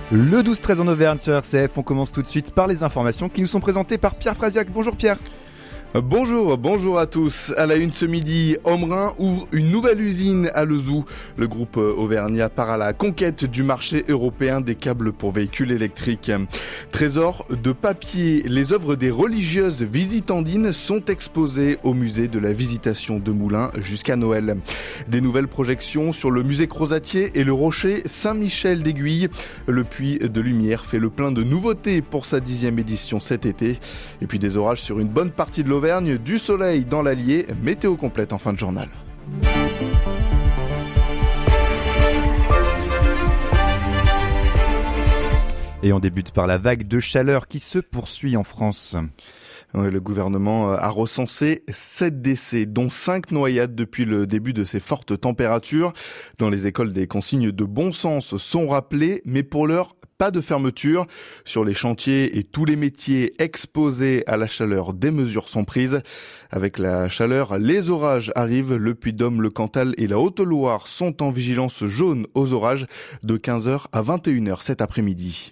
Le 12-13 en Auvergne sur RCF, on commence tout de suite par les informations qui nous sont présentées par Pierre Frasiac. Bonjour Pierre. Bonjour à tous. À la une ce midi, Ombrun ouvre une nouvelle usine à Lezou. Le groupe auvergnat part à la conquête du marché européen des câbles pour véhicules électriques. Trésor de papier, les œuvres des religieuses visitandines sont exposées au musée de la Visitation de Moulins jusqu'à Noël. Des nouvelles projections sur le musée Crozatier et le rocher Saint-Michel d'Aiguille. Le Puy de Lumière fait le plein de nouveautés pour sa 10e édition cet été. Et puis des orages sur une bonne partie de l'Auvergne, du soleil dans l'Allier, météo complète en fin de journal. Et on débute par la vague de chaleur qui se poursuit en France. Ouais, le gouvernement a recensé 7 décès, dont 5 noyades depuis le début de ces fortes températures. Dans les écoles, des consignes de bon sens sont rappelées, mais pour l'heure, pas de fermeture. Sur les chantiers et tous les métiers exposés à la chaleur, des mesures sont prises. Avec la chaleur, les orages arrivent. Le Puy-de-Dôme, le Cantal et la Haute-Loire sont en vigilance jaune aux orages de 15h à 21h cet après-midi.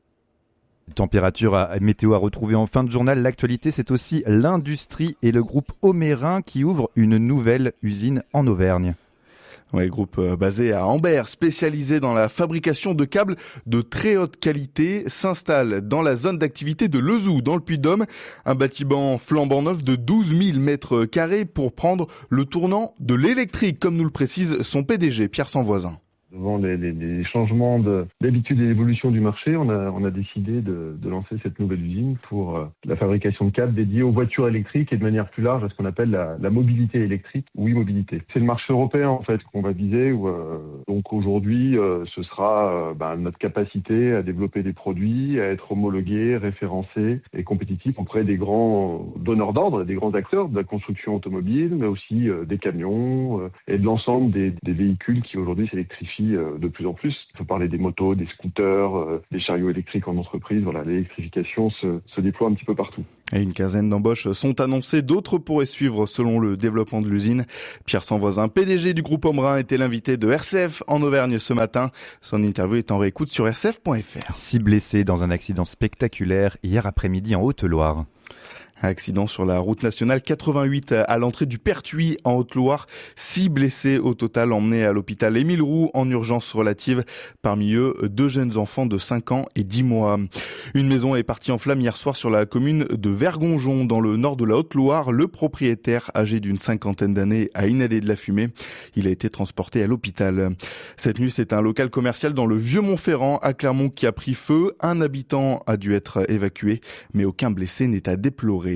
Température météo à retrouver en fin de journal. L'actualité, c'est aussi l'industrie et le groupe Omérin qui ouvre une nouvelle usine en Auvergne. Ouais, groupe basé à Ambert, spécialisé dans la fabrication de câbles de très haute qualité, s'installe dans la zone d'activité de Lezou, dans le Puy-de-Dôme. Un bâtiment flambant neuf de 12 000 mètres carrés pour prendre le tournant de l'électrique, comme nous le précise son PDG, Pierre Sanvoisin. Devant les changements d'habitude et l'évolution du marché, on a décidé de lancer cette nouvelle usine pour la fabrication de câbles dédiés aux voitures électriques et de manière plus large à ce qu'on appelle la mobilité électrique ou e-mobilité. C'est le marché européen en fait qu'on va viser. Donc aujourd'hui, ce sera notre capacité à développer des produits, à être homologués, référencés et compétitifs auprès des grands donneurs d'ordre, des grands acteurs de la construction automobile, mais aussi des camions et de l'ensemble des véhicules qui aujourd'hui s'électrifient de plus en plus. Il faut parler des motos, des scooters, des chariots électriques en entreprise. Voilà, l'électrification se déploie un petit peu partout. Et une quinzaine d'embauches sont annoncées, d'autres pourraient suivre selon le développement de l'usine. Pierre Sanvoisin, PDG du groupe Ombrun, était l'invité de RCF en Auvergne ce matin. Son interview est en réécoute sur rcf.fr. 6 blessés dans un accident spectaculaire hier après-midi en Haute-Loire. Un accident sur la route nationale 88 à l'entrée du Pertuis en Haute-Loire. 6 blessés au total emmenés à l'hôpital Émile Roux en urgence relative. Parmi eux, 2 jeunes enfants de 5 ans et 10 mois. Une maison est partie en flammes hier soir sur la commune de Vergonjon dans le nord de la Haute-Loire. Le propriétaire, âgé d'une 50aine d'années, a inhalé de la fumée. Il a été transporté à l'hôpital. Cette nuit, c'est un local commercial dans le Vieux-Montferrand à Clermont qui a pris feu. Un habitant a dû être évacué, mais aucun blessé n'est à déplorer.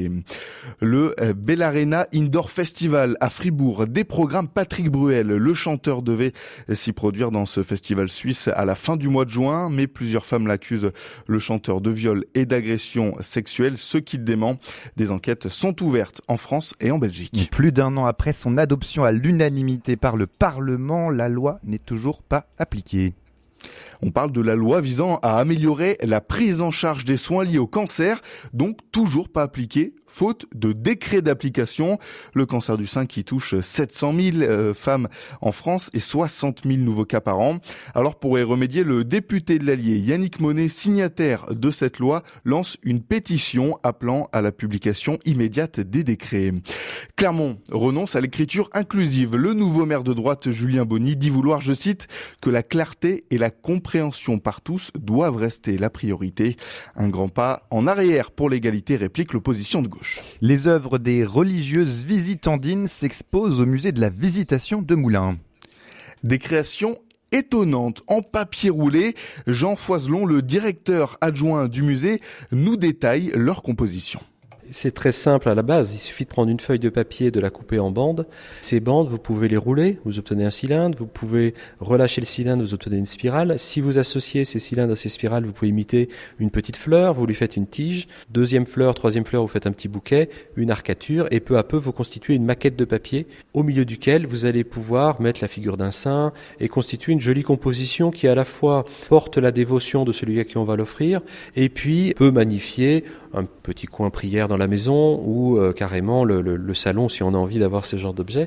Le Bellarena Indoor Festival à Fribourg déprogramme Patrick Bruel. Le chanteur devait s'y produire dans ce festival suisse à la fin du mois de juin, mais plusieurs femmes l'accusent, le chanteur, de viol et d'agression sexuelle, ce qu'il dément. Des enquêtes sont ouvertes en France et en Belgique. Plus d'un an après son adoption à l'unanimité par le Parlement, la loi n'est toujours pas appliquée. On parle de la loi visant à améliorer la prise en charge des soins liés au cancer, donc toujours pas appliquée, faute de décret d'application. Le cancer du sein qui touche 700 000 femmes en France et 60 000 nouveaux cas par an. Alors pour y remédier, le député de l'Allier, Yannick Monet, signataire de cette loi, lance une pétition appelant à la publication immédiate des décrets. Clermont renonce à l'écriture inclusive. Le nouveau maire de droite, Julien Bonny, dit vouloir, je cite, que la clarté et la compréhension par tous doivent rester la priorité. Un grand pas en arrière pour l'égalité, réplique l'opposition de gauche. Les œuvres des religieuses visitandines s'exposent au musée de la Visitation de Moulins. Des créations étonnantes en papier roulé. Jean Foiselon, le directeur adjoint du musée, nous détaille leur composition. C'est très simple à la base, il suffit de prendre une feuille de papier, de la couper en bandes. Ces bandes, vous pouvez les rouler, vous obtenez un cylindre, vous pouvez relâcher le cylindre, vous obtenez une spirale. Si vous associez ces cylindres à ces spirales, vous pouvez imiter une petite fleur, vous lui faites une tige, deuxième fleur, troisième fleur, vous faites un petit bouquet, une arcature, et peu à peu, vous constituez une maquette de papier au milieu duquel vous allez pouvoir mettre la figure d'un saint et constituer une jolie composition qui à la fois porte la dévotion de celui à qui on va l'offrir et puis peut magnifier un petit coin prière dans la maison ou carrément le salon si on a envie d'avoir ce genre d'objet.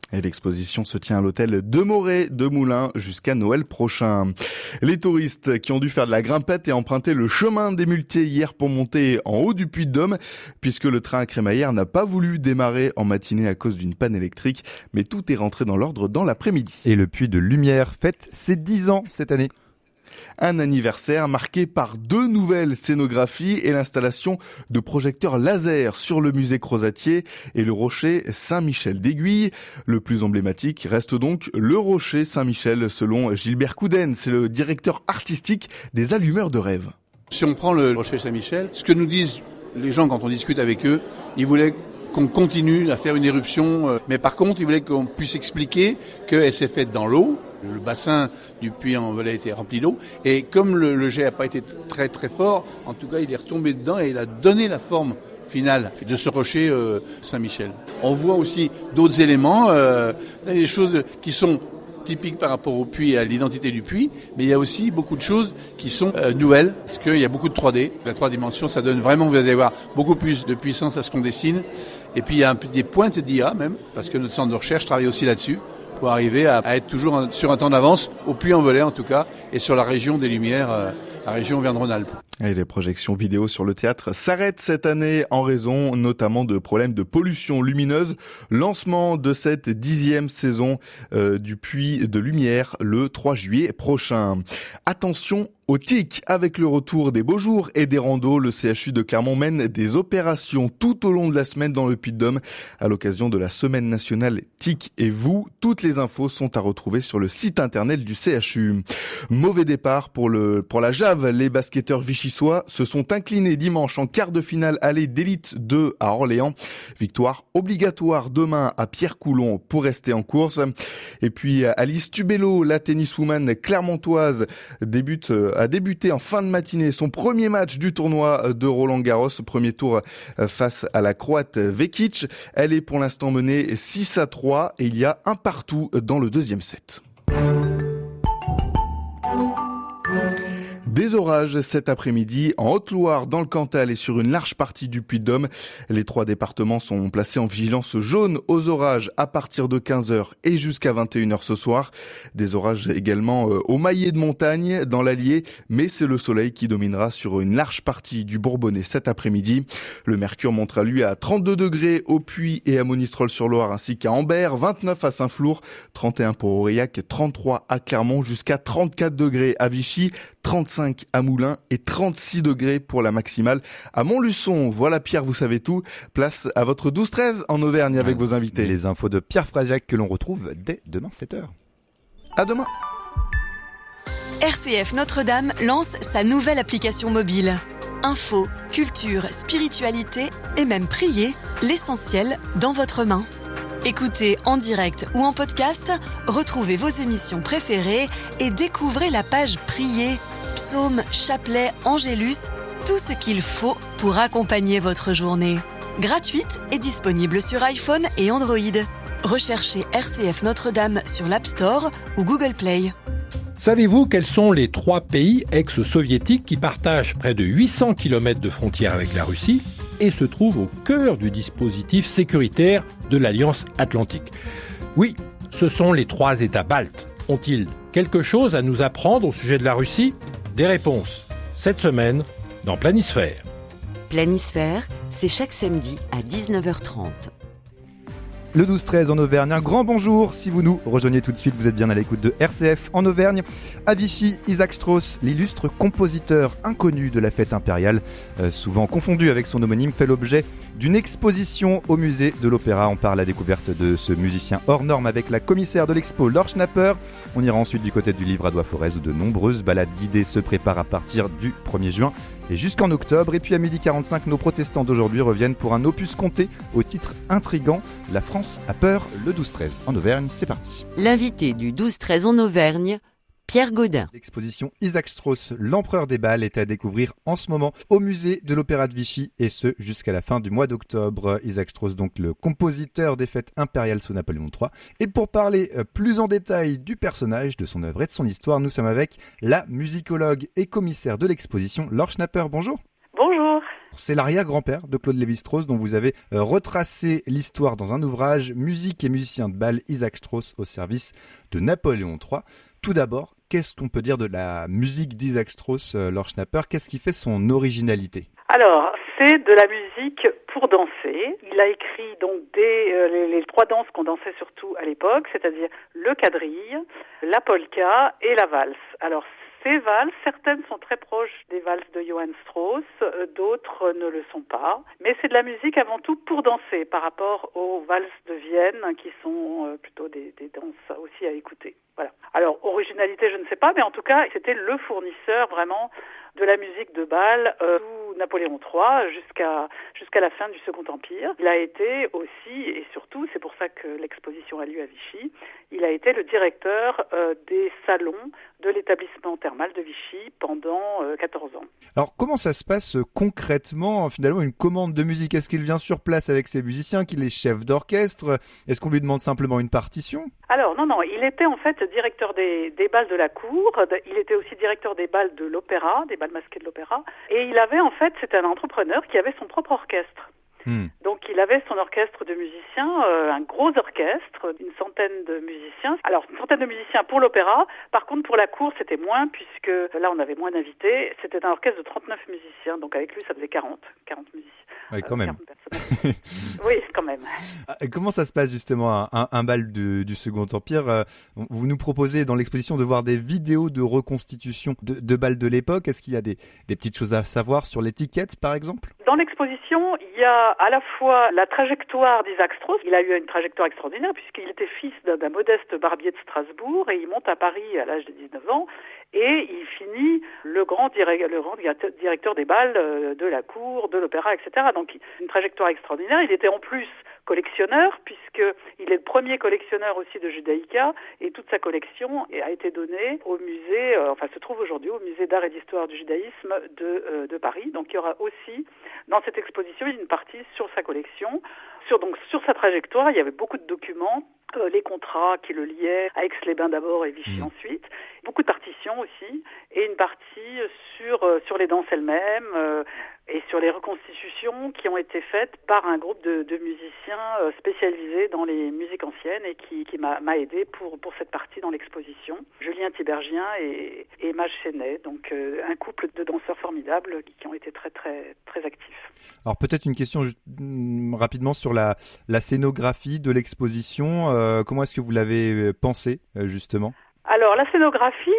Et l'exposition se tient à l'hôtel de Moret de Moulins jusqu'à Noël prochain. Les touristes qui ont dû faire de la grimpette et emprunter le chemin des Muletiers hier pour monter en haut du Puy-de-Dôme, puisque le train à crémaillère n'a pas voulu démarrer en matinée à cause d'une panne électrique, mais tout est rentré dans l'ordre dans l'après-midi. Et le Puy de Lumière fête ses 10 ans cette année. Un anniversaire marqué par 2 nouvelles scénographies et l'installation de projecteurs laser sur le musée Crozatier et le rocher Saint-Michel d'Aiguille. Le plus emblématique reste donc le rocher Saint-Michel selon Gilbert Couden, c'est le directeur artistique des Allumeurs de rêve. Si on prend le rocher Saint-Michel, ce que nous disent les gens quand on discute avec eux, ils voulaient qu'on continue à faire une éruption, mais par contre, ils voulaient qu'on puisse expliquer qu'elle s'est faite dans l'eau. Le bassin du Puy-en-Velay était rempli d'eau, et comme le jet n'a pas été très très fort, en tout cas, il est retombé dedans et il a donné la forme finale de ce rocher Saint-Michel. On voit aussi d'autres éléments, des choses qui sont typiques par rapport au puits et à l'identité du puits, mais il y a aussi beaucoup de choses qui sont nouvelles, parce qu'il y a beaucoup de 3D. La 3 dimensions, ça donne vraiment, vous allez voir, beaucoup plus de puissance à ce qu'on dessine. Et puis il y a des pointes d'IA même, parce que notre centre de recherche travaille aussi là-dessus, pour arriver à être toujours sur un temps d'avance, au Puy-en-Velay en tout cas, et sur la région des Lumières, la région Auvergne-Rhône-Alpes. Et les projections vidéo sur le théâtre s'arrêtent cette année en raison notamment de problèmes de pollution lumineuse. Lancement de cette 10e saison du Puy de Lumière le 3 juillet prochain. Attention au tic, avec le retour des beaux jours et des randos, le CHU de Clermont mène des opérations tout au long de la semaine dans le Puy-de-Dôme à l'occasion de la semaine nationale TIC et vous. Toutes les infos sont à retrouver sur le site internet du CHU. Mauvais départ pour la JAV. Les basketteurs vichysois se sont inclinés dimanche en quart de finale aller d'élite 2 à Orléans. Victoire obligatoire demain à Pierre-Coulon pour rester en course. Et puis Alice Tubello, la tenniswoman clermontoise, a débuté en fin de matinée son premier match du tournoi de Roland-Garros, premier tour face à la Croate Vekic. Elle est pour l'instant menée 6-3 et il y a un partout dans le deuxième set. Des orages cet après-midi en Haute-Loire, dans le Cantal et sur une large partie du Puy-de-Dôme. Les 3 départements sont placés en vigilance jaune aux orages à partir de 15h et jusqu'à 21h ce soir. Des orages également au Maillet de Montagne, dans l'Allier, mais c'est le soleil qui dominera sur une large partie du Bourbonnais cet après-midi. Le mercure montera lui à 32 degrés au Puy et à Monistrol-sur-Loire ainsi qu'à Ambert, 29 à Saint-Flour, 31 pour Aurillac, 33 à Clermont, jusqu'à 34 degrés à Vichy, 35 à Moulins et 36 degrés pour la maximale à Montluçon. Voilà Pierre, vous savez tout. Place à votre 12-13 en Auvergne avec vos invités. Les infos de Pierre Frasiac que l'on retrouve dès demain 7h. À demain. RCF Notre-Dame lance sa nouvelle application mobile. Info, culture, spiritualité et même prier, l'essentiel dans votre main. Écoutez en direct ou en podcast, retrouvez vos émissions préférées et découvrez la page Prier, psaumes, chapelets, angélus, tout ce qu'il faut pour accompagner votre journée. Gratuite et disponible sur iPhone et Android. Recherchez RCF Notre-Dame sur l'App Store ou Google Play. Savez-vous quels sont les 3 pays ex-soviétiques qui partagent près de 800 km de frontières avec la Russie et se trouvent au cœur du dispositif sécuritaire de l'Alliance Atlantique? Oui, ce sont les 3 États baltes. Ont-ils quelque chose à nous apprendre au sujet de la Russie? Des réponses cette semaine dans Planisphère. Planisphère, c'est chaque samedi à 19h30. Le 12-13 en Auvergne, un grand bonjour. Si vous nous rejoignez tout de suite, vous êtes bien à l'écoute de RCF en Auvergne. À Vichy, Isaac Strauss, l'illustre compositeur inconnu de la fête impériale, souvent confondu avec son homonyme, fait l'objet d'une exposition au musée de l'Opéra. On part à la découverte de ce musicien hors norme avec la commissaire de l'expo, Laure Schnapper. On ira ensuite du côté du Livradois Forez où de nombreuses balades guidées se préparent à partir du 1er juin et jusqu'en octobre. Et puis à 12h45, nos protestants d'aujourd'hui reviennent pour un opus compté au titre intrigant. La France a peur, le 12-13 en Auvergne, c'est parti. L'invité du 12-13 en Auvergne, Pierre Gaudin. L'exposition Isaac Strauss, l'empereur des bals, est à découvrir en ce moment au musée de l'Opéra de Vichy et ce jusqu'à la fin du mois d'octobre. Isaac Strauss, donc le compositeur des fêtes impériales sous Napoléon III. Et pour parler plus en détail du personnage, de son œuvre et de son histoire, nous sommes avec la musicologue et commissaire de l'exposition, Laure Schnapper. Bonjour. Bonjour. c'est l'arrière-grand-père de Claude Lévi-Strauss dont vous avez retracé l'histoire dans un ouvrage, Musique et musicien de bal, Isaac Strauss au service de Napoléon III. Tout d'abord, qu'est-ce qu'on peut dire de la musique d'Isaac Strauss, Laure Schnapper? Qu'est-ce qui fait son originalité? Alors, c'est de la musique pour danser. Il a écrit donc les trois danses qu'on dansait surtout à l'époque, c'est-à-dire le quadrille, la polka et la valse. Alors, ces valses, certaines sont très proches des valses de Johann Strauss, d'autres ne le sont pas. Mais c'est de la musique avant tout pour danser par rapport aux valses de Vienne qui sont plutôt des danses aussi à écouter. Voilà. Alors, originalité, je ne sais pas, mais en tout cas, c'était le fournisseur vraiment de la musique de bal sous Napoléon III jusqu'à la fin du Second Empire. Il a été aussi, et surtout, c'est pour ça que l'exposition a lieu à Vichy, il a été le directeur des salons de l'établissement thermal de Vichy pendant 14 ans. Alors, comment ça se passe concrètement, finalement, une commande de musique? Est-ce qu'il vient sur place avec ses musiciens, qu'il est chef d'orchestre? Est-ce qu'on lui demande simplement une partition? Alors, non, il était en fait directeur des bals de la cour, il était aussi directeur des bals de l'opéra, des bals masqués de l'opéra, et il avait en fait, c'était un entrepreneur qui avait son propre orchestre. Donc il avait son orchestre de musiciens, un gros orchestre, une centaine de musiciens. Alors une centaine de musiciens pour l'opéra, par contre pour la cour c'était moins puisque là on avait moins d'invités. C'était un orchestre de 39 musiciens, donc avec lui ça faisait 40 musiciens. Oui, quand même. Oui, quand même. Comment ça se passe justement un bal du Second Empire? Vous nous proposez dans l'exposition de voir des vidéos de reconstitution de bals de l'époque. Est-ce qu'il y a des petites choses à savoir sur l'étiquette par exemple? Dans l'exposition, il y a à la fois la trajectoire d'Isaac Strauss. Il a eu une trajectoire extraordinaire puisqu'il était fils d'un modeste barbier de Strasbourg et il monte à Paris à l'âge de 19 ans et il finit le grand directeur des bals de la cour, de l'opéra, etc. Donc une trajectoire extraordinaire. Il était en plus collectionneur puisqu'il est le premier collectionneur aussi de Judaïka et toute sa collection a été donnée au musée, se trouve aujourd'hui au musée d'art et d'histoire du judaïsme de Paris. Donc il y aura aussi dans cette exposition une partie sur sa collection. Sur sa trajectoire, il y avait beaucoup de documents, les contrats qui le liaient à Aix-les-Bains d'abord et Vichy ensuite, beaucoup de partitions aussi, et une partie sur les danses elles-mêmes et sur les reconstitutions qui ont été faites par un groupe de musiciens spécialisés dans les musiques anciennes et qui m'a aidé pour cette partie dans l'exposition. Julien Tibergien et Maj Chenet, donc un couple de danseurs formidables qui ont été très très très actifs. Alors peut-être une question rapidement sur la scénographie de l'exposition. Comment est-ce que vous l'avez pensée justement? Alors la scénographie,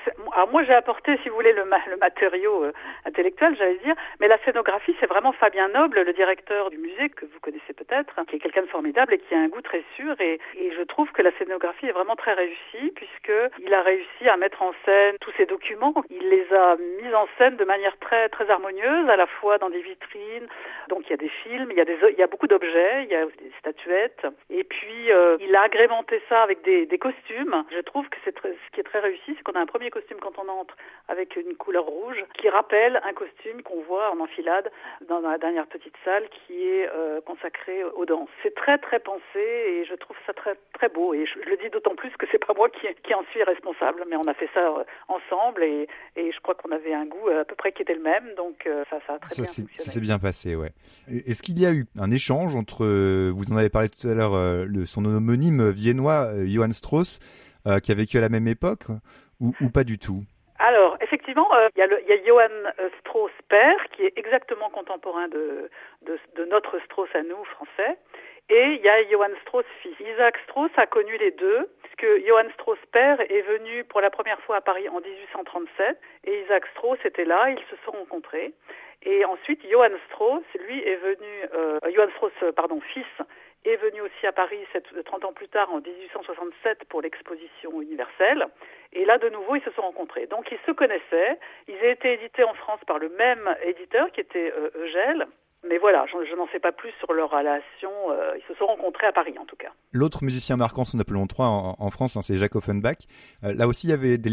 moi j'ai apporté, si vous voulez, le matériau intellectuel, j'allais dire, mais la scénographie c'est vraiment Fabien Noble, le directeur du musée que vous connaissez peut-être, qui est quelqu'un de formidable et qui a un goût très sûr et je trouve que la scénographie est vraiment très réussie puisque il a réussi à mettre en scène tous ces documents, il les a mis en scène de manière très très harmonieuse, à la fois dans des vitrines, donc il y a des films, il y a beaucoup d'objets, il y a des statuettes et puis il a agrémenté ça avec des costumes. Je trouve que ce qui est très réussi, c'est qu'on a un premier costume quand on entre avec une couleur rouge qui rappelle un costume qu'on voit en enfilade dans la dernière petite salle qui est consacrée aux danses. C'est très très pensé et je trouve ça très très beau et je le dis d'autant plus que c'est pas moi qui en suis responsable, mais on a fait ça ensemble et je crois qu'on avait un goût à peu près qui était le même, donc ça a très bien fonctionné. Ça s'est bien passé, ouais. Est-ce qu'il y a eu un échange entre, vous en avez parlé tout à l'heure, son homonyme viennois Johann Strauss, qui a vécu à la même époque ou pas du tout? Alors, effectivement, il y a Johann Strauss père, qui est exactement contemporain de notre Strauss à nous, français, et il y a Johann Strauss fils. Isaac Strauss a connu les deux, puisque Johann Strauss père est venu pour la première fois à Paris en 1837, et Isaac Strauss était là, ils se sont rencontrés. Et ensuite, Johann Strauss, lui, est venu, fils, est venu aussi à Paris 30 ans plus tard, en 1867, pour l'exposition universelle. Et là, de nouveau, ils se sont rencontrés. Donc, ils se connaissaient. Ils ont été édités en France par le même éditeur, qui était Eugèle. Mais voilà, je n'en sais pas plus sur leur relation. Ils se sont rencontrés à Paris, en tout cas. L'autre musicien marquant sous Napoléon III en France, c'est Jacques Offenbach. Là aussi, il y avait des liens?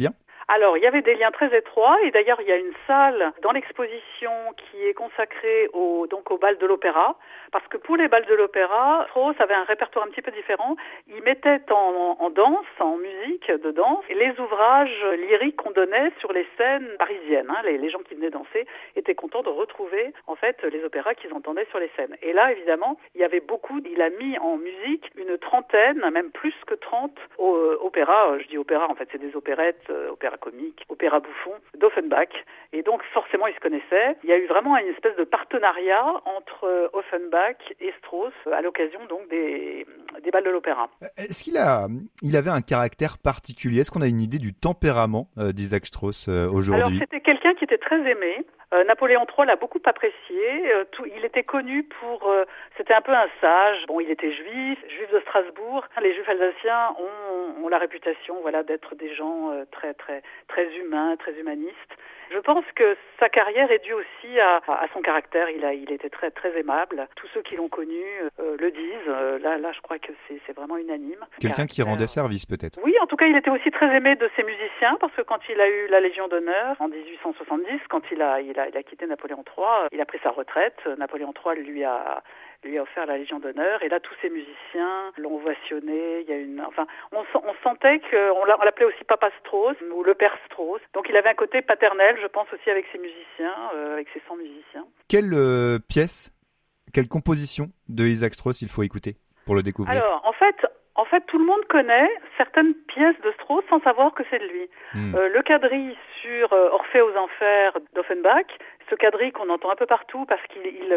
Alors, il y avait des liens très étroits et d'ailleurs, il y a une salle dans l'exposition qui est consacrée au bal de l'opéra, parce que pour les bals de l'opéra, Strauss avait un répertoire un petit peu différent. Il mettait en danse, en musique de danse, les ouvrages lyriques qu'on donnait sur les scènes parisiennes. Les gens qui venaient danser étaient contents de retrouver en fait les opéras qu'ils entendaient sur les scènes. Et là, évidemment, il a mis en musique une trentaine, même plus que 30 opéras. Je dis opéras, en fait, c'est des opérettes, opéras comiques, opéras bouffons d'Offenbach. Et donc, forcément, ils se connaissaient. Il y a eu vraiment une espèce de partenariat entre Offenbach et Strauss à l'occasion donc des bals de l'opéra. Est-ce qu'il avait un caractère particulier? Est-ce qu'on a une idée du tempérament d'Isaac Strauss aujourd'hui? Alors, c'était quelqu'un qui était très aimé. Napoléon III l'a beaucoup apprécié. Il était connu pour... c'était un peu un sage. Bon, il était juif de Strasbourg. Les juifs alsaciens ont la réputation, d'être des gens très, très, très humains, très humanistes. Je pense que sa carrière est due aussi à son caractère. Il était très, très aimable. Tous ceux qui l'ont connu le disent. Là, je crois que c'est vraiment unanime. Quelqu'un qui rendait service, peut-être. Oui, en tout cas, il était aussi très aimé de ses musiciens, parce que quand il a eu la Légion d'honneur en 1870, quand il a quitté Napoléon III, il a pris sa retraite. Napoléon III lui a offert la Légion d'honneur, et là tous ces musiciens l'ont ovationné. On sentait qu'on l'appelait aussi Papa Strauss ou le Père Strauss. Donc il avait un côté paternel, je pense, aussi avec ses musiciens, avec ses 100 musiciens. Quelle pièce, quelle composition de Isaac Strauss il faut écouter pour le découvrir? Alors en fait, tout le monde connaît certaines pièces de Strauss sans savoir que c'est de lui. Le quadrille sur Orphée aux Enfers d'Offenbach, ce quadrille qu'on entend un peu partout parce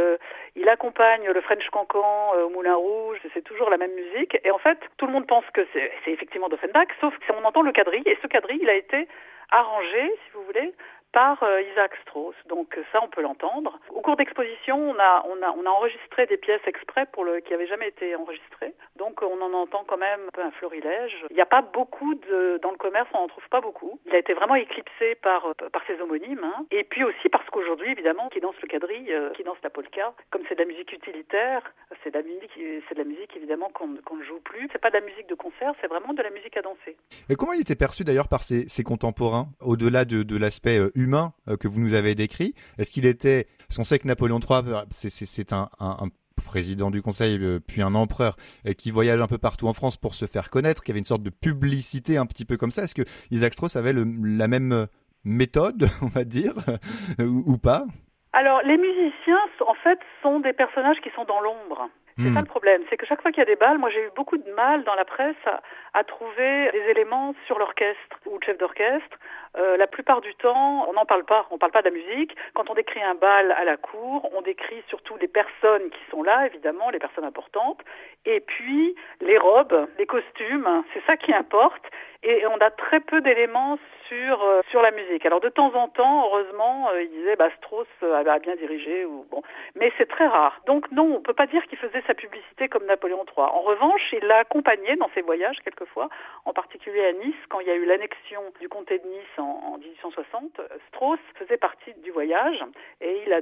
qu'il accompagne le French Cancan au Moulin Rouge, c'est toujours la même musique. Et en fait, tout le monde pense que c'est effectivement d'Offenbach, sauf qu'on entend le quadrille, et ce quadrille, il a été arrangé, si vous voulez, par Isaac Strauss. Donc ça, on peut l'entendre. Au cours d'exposition, on a enregistré des pièces exprès qui n'avaient jamais été enregistrées. Donc on en entend quand même un peu un florilège. Il n'y a pas beaucoup dans le commerce, on n'en trouve pas beaucoup. Il a été vraiment éclipsé par ses homonymes. Et puis aussi parce qu'aujourd'hui, évidemment, qui danse le quadrille, qui danse la polka, comme c'est de la musique utilitaire, c'est de la musique évidemment qu'on ne joue plus. C'est pas de la musique de concert, c'est vraiment de la musique à danser. Et comment il était perçu d'ailleurs par ses contemporains, au-delà de l'aspect humain que vous nous avez décrit? Est-ce qu'il était... Parce qu'on sait que Napoléon III, c'est un président du Conseil, puis un empereur qui voyage un peu partout en France pour se faire connaître, qui avait une sorte de publicité un petit peu comme ça. Est-ce que Isaac Strauss avait la même méthode, on va dire, ou pas? Alors, les musiciens, en fait, sont des personnages qui sont dans l'ombre. C'est ça le problème, c'est que chaque fois qu'il y a des bals, moi j'ai eu beaucoup de mal dans la presse à trouver des éléments sur l'orchestre ou le chef d'orchestre. La plupart du temps, on n'en parle pas. On parle pas de la musique. Quand on décrit un bal à la cour, on décrit surtout les personnes qui sont là, évidemment, les personnes importantes. Et puis, les robes, les costumes, c'est ça qui importe. Et on a très peu d'éléments sur la musique. Alors, de temps en temps, heureusement, il disait, Strauss a bien dirigé, mais c'est très rare. Donc, non, on peut pas dire qu'il faisait sa publicité comme Napoléon III. En revanche, il l'a accompagné dans ses voyages, quelquefois, en particulier à Nice, quand il y a eu l'annexion du comté de Nice en 1860, Strauss faisait partie du voyage et il a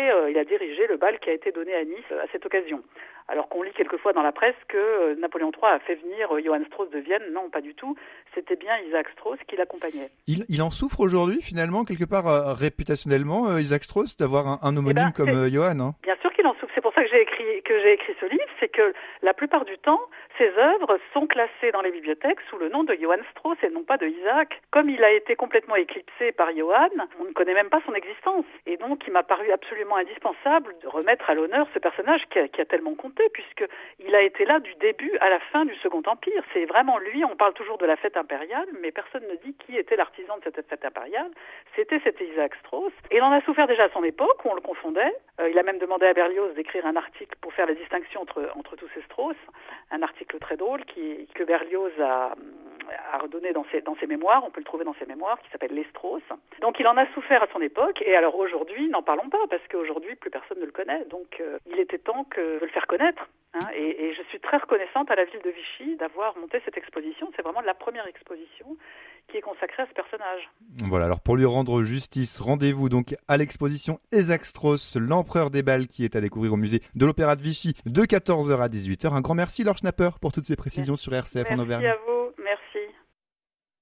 dirigé le bal qui a été donné à Nice à cette occasion. Alors qu'on lit quelquefois dans la presse que Napoléon III a fait venir Johann Strauss de Vienne. Non, pas du tout. C'était bien Isaac Strauss qui l'accompagnait. Il en souffre aujourd'hui, finalement, quelque part réputationnellement, Isaac Strauss, d'avoir un homonyme comme Johann, hein? Bien sûr qu'il en souffre. C'est pour ça que j'ai écrit ce livre. C'est que la plupart du temps, ses œuvres sont classées dans les bibliothèques sous le nom de Johann Strauss et non pas de Isaac. Comme il a été complètement éclipsé par Johann, on ne connaît même pas son existence. Et donc, il m'a paru absolument indispensable de remettre à l'honneur ce personnage qui a tellement compté, puisqu'il a été là du début à la fin du Second Empire. C'est vraiment lui. On parle toujours de la fête impériale, mais personne ne dit qui était l'artisan de cette fête impériale. C'était Isaac Strauss. Et il en a souffert déjà à son époque, où on le confondait. Il a même demandé à Berlioz d'écrire un article pour faire la distinction entre tous ces Strauss. Un article très drôle que Berlioz a redonné dans ses mémoires, on peut le trouver dans ses mémoires, qui s'appelle Les Strauss. Donc il en a souffert à son époque, et alors aujourd'hui, n'en parlons pas, parce qu'aujourd'hui, plus personne ne le connaît. Donc il était temps de le faire connaître. Et je suis très reconnaissante à la ville de Vichy d'avoir monté cette exposition. C'est vraiment la première exposition qui est consacrée à ce personnage. Voilà, alors pour lui rendre justice, rendez-vous donc à l'exposition Isaac Strauss, l'empereur des bals, qui est à découvrir au musée de l'Opéra de Vichy de 14h à 18h. Un grand merci Laure Schnapper pour toutes ces précisions sur RCF en Auvergne. Merci à vous.